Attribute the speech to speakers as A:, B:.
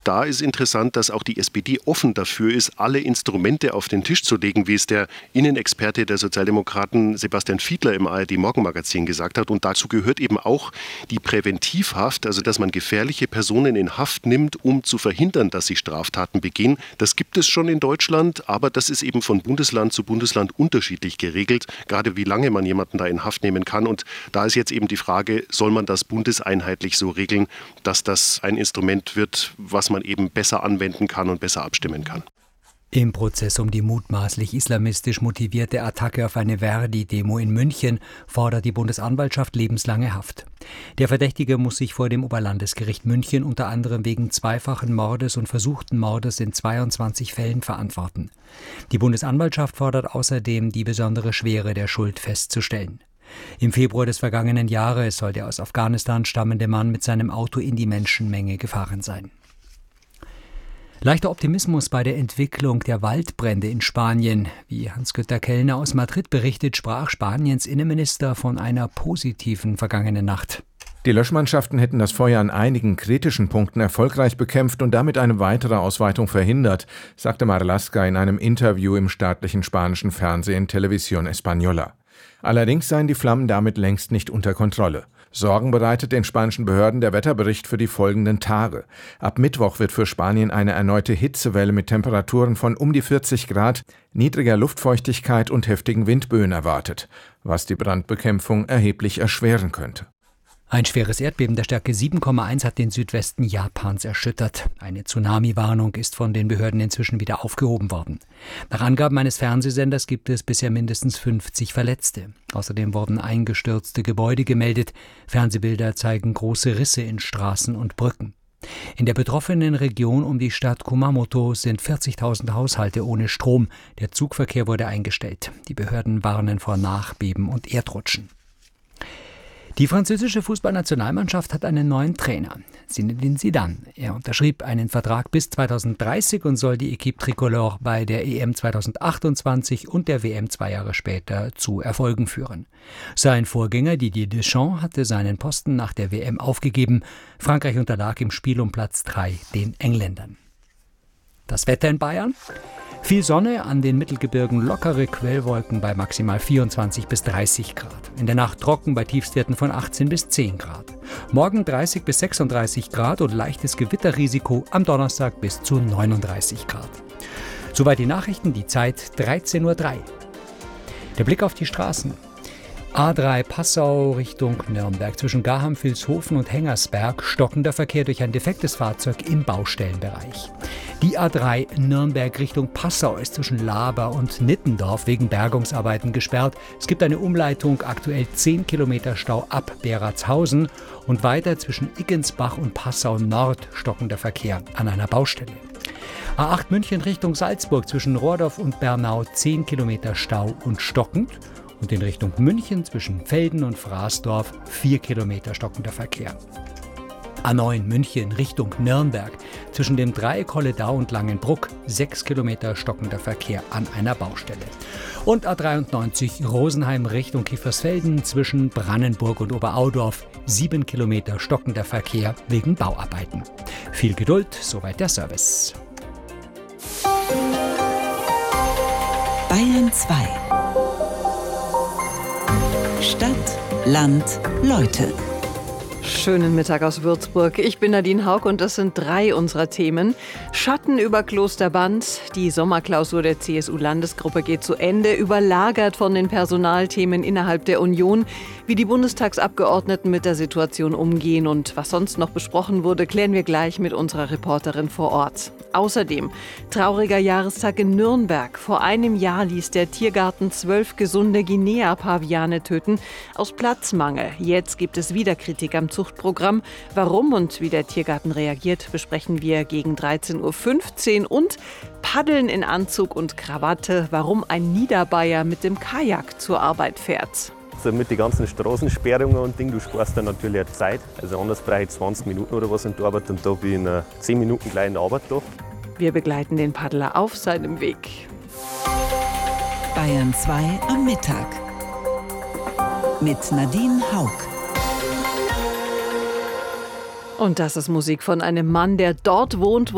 A: Da ist interessant, dass auch die SPD offen dafür ist, alle Instrumente auf den Tisch zu legen, wie es der Innenexperte der Sozialdemokraten Sebastian Fiedler im ARD-Morgenmagazin gesagt hat. Und dazu gehört eben auch die Präventivhaft, also dass man gefährliche Personen in Haft nimmt, um zu verhindern, dass sie Straftaten begehen. Das gibt es schon in Deutschland, aber das ist eben von Bundesland zu Bundesland unterschiedlich geregelt, gerade wie lange man jemanden da in Haft nehmen kann. Und da ist jetzt eben die Frage, soll man das bundeseinheitlich so regeln, dass das ein Instrument wird, was man eben besser anwenden kann und besser abstimmen kann.
B: Im Prozess um die mutmaßlich islamistisch motivierte Attacke auf eine Verdi-Demo in München fordert die Bundesanwaltschaft lebenslange Haft. Der Verdächtige muss sich vor dem Oberlandesgericht München unter anderem wegen zweifachen Mordes und versuchten Mordes in 22 Fällen verantworten. Die Bundesanwaltschaft fordert außerdem, die besondere Schwere der Schuld festzustellen. Im Februar des vergangenen Jahres soll der aus Afghanistan stammende Mann mit seinem Auto in die Menschenmenge gefahren sein. Leichter Optimismus bei der Entwicklung der Waldbrände in Spanien. Wie Hans-Günter Kellner aus Madrid berichtet, sprach Spaniens Innenminister von einer positiven vergangenen Nacht.
C: Die Löschmannschaften hätten das Feuer an einigen kritischen Punkten erfolgreich bekämpft und damit eine weitere Ausweitung verhindert, sagte Marlaska in einem Interview im staatlichen spanischen Fernsehen Televisión Española. Allerdings seien die Flammen damit längst nicht unter Kontrolle. Sorgen bereitet den spanischen Behörden der Wetterbericht für die folgenden Tage. Ab Mittwoch wird für Spanien eine erneute Hitzewelle mit Temperaturen von um die 40 Grad, niedriger Luftfeuchtigkeit und heftigen Windböen erwartet, was die Brandbekämpfung erheblich erschweren könnte.
B: Ein schweres Erdbeben der Stärke 7,1 hat den Südwesten Japans erschüttert. Eine Tsunami-Warnung ist von den Behörden inzwischen wieder aufgehoben worden. Nach Angaben eines Fernsehsenders gibt es bisher mindestens 50 Verletzte. Außerdem wurden eingestürzte Gebäude gemeldet. Fernsehbilder zeigen große Risse in Straßen und Brücken. In der betroffenen Region um die Stadt Kumamoto sind 40.000 Haushalte ohne Strom. Der Zugverkehr wurde eingestellt. Die Behörden warnen vor Nachbeben und Erdrutschen. Die französische Fußballnationalmannschaft hat einen neuen Trainer, Zinedine Zidane. Er unterschrieb einen Vertrag bis 2030 und soll die Équipe Tricolore bei der EM 2028 und der WM 2 Jahre später zu Erfolgen führen. Sein Vorgänger Didier Deschamps hatte seinen Posten nach der WM aufgegeben. Frankreich unterlag im Spiel um Platz 3 den Engländern. Das Wetter in Bayern? Viel Sonne, an den Mittelgebirgen lockere Quellwolken bei maximal 24 bis 30 Grad. In der Nacht trocken bei Tiefstwerten von 18 bis 10 Grad. Morgen 30 bis 36 Grad und leichtes Gewitterrisiko, am Donnerstag bis zu 39 Grad. Soweit die Nachrichten, die Zeit 13:03 Uhr. Der Blick auf die Straßen. A3 Passau Richtung Nürnberg. Zwischen Garham-Vilshofen und Hengersberg stockender Verkehr durch ein defektes Fahrzeug im Baustellenbereich. Die A3 Nürnberg Richtung Passau ist zwischen Laber und Nittendorf wegen Bergungsarbeiten gesperrt. Es gibt eine Umleitung, aktuell 10 Kilometer Stau ab Beratshausen und weiter zwischen Iggensbach und Passau Nord stockender Verkehr an einer Baustelle. A8 München Richtung Salzburg zwischen Rohrdorf und Bernau 10 Kilometer Stau und stockend. Und in Richtung München zwischen Velden und Fraßdorf 4 Kilometer stockender Verkehr. A9 München Richtung Nürnberg zwischen dem Dreieck Holledau und Langenbruck 6 Kilometer stockender Verkehr an einer Baustelle. Und A93 Rosenheim Richtung Kiefersfelden zwischen Brannenburg und Oberaudorf 7 Kilometer stockender Verkehr wegen Bauarbeiten. Viel Geduld, soweit der Service.
D: Bayern 2. Stadt, Land, Leute.
E: Schönen Mittag aus Würzburg. Ich bin Nadine Haug und das sind 3 unserer Themen. Schatten über Klosterband. Die Sommerklausur der CSU-Landesgruppe geht zu Ende, überlagert von den Personalthemen innerhalb der Union. Wie die Bundestagsabgeordneten mit der Situation umgehen und was sonst noch besprochen wurde, klären wir gleich mit unserer Reporterin vor Ort. Außerdem trauriger Jahrestag in Nürnberg. Vor einem Jahr ließ der Tiergarten 12 gesunde Guinea-Paviane töten aus Platzmangel. Jetzt gibt es wieder Kritik am Zuchtprogramm. Warum und wie der Tiergarten reagiert, besprechen wir gegen 13:15 Uhr. Und Paddeln in Anzug und Krawatte, warum ein Niederbayer mit dem Kajak zur Arbeit fährt.
F: Also mit den ganzen Straßensperrungen und Ding, du sparst dann natürlich auch Zeit. Also anders brauche ich 20 Minuten oder was in der Arbeit und da bin ich in 10 Minuten gleich in der Arbeit da.
E: Wir begleiten den Paddler auf seinem Weg.
D: Bayern 2 am Mittag. Mit Nadine Haug.
E: Und das ist Musik von einem Mann, der dort wohnt, wo